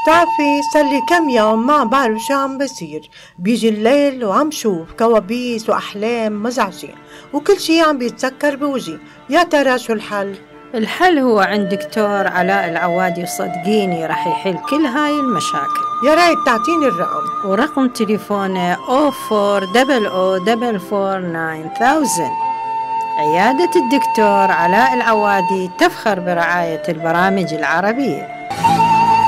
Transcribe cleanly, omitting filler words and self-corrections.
بتعرفي صار لي كم يوم ما بعرف شو عم بصير. بيجي الليل وعم شوف كوابيس وأحلام مزعجة، وكل شي عم بيتذكر بوجهي. يا ترى شو الحل؟ الحل هو عند دكتور علاء العوادي، وصدقيني رح يحل كل هاي المشاكل. يا ريت تعطيني الرقم. ورقم تليفونه 0400449000. عيادة الدكتور علاء العوادي تفخر برعاية البرامج العربية.